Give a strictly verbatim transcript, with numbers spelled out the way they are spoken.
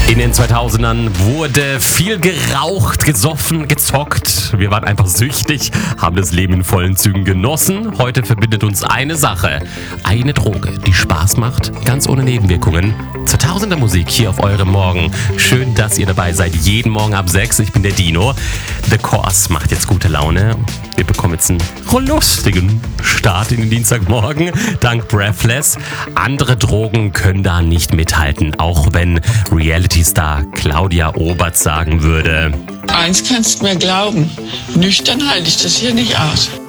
In den zweitausendern wurde viel geraucht, gesoffen, gezockt. Wir waren einfach süchtig, haben das Leben in vollen Zügen genossen. Heute verbindet uns eine Sache. Eine Droge, die Spaß macht, ganz ohne Nebenwirkungen. Zur Tausender-Musik hier auf eurem Morgen. Schön, dass ihr dabei seid. Jeden Morgen ab sechs. Ich bin der Dino. The Course macht jetzt gute Laune. Wir bekommen jetzt einen lustigen Start in den Dienstagmorgen. Dank Breathless. Andere Drogen können da nicht mithalten. Auch wenn Reality-Star Claudia Obert sagen würde: Eins kannst du mir glauben, nüchtern halte ich das hier nicht aus.